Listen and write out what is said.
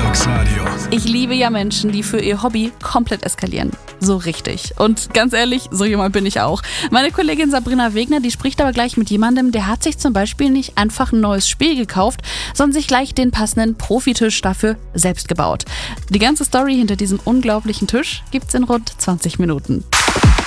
Box Radio. Ich liebe ja Menschen, die für ihr Hobby komplett eskalieren. So richtig. Und ganz ehrlich, so jemand bin ich auch. Meine Kollegin Sabrina Wegner, die spricht aber gleich mit jemandem, der hat sich zum Beispiel nicht einfach ein neues Spiel gekauft, sondern sich gleich den passenden Profitisch dafür selbst gebaut. Die ganze Story hinter diesem unglaublichen Tisch gibt's in rund 20 Minuten.